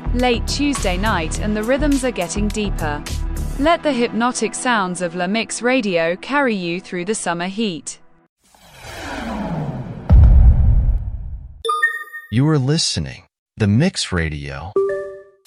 late Tuesday night and the rhythms are getting deeper. Let the hypnotic sounds of La Mix Radio carry you through the summer heat. You are listening The Mix Radio.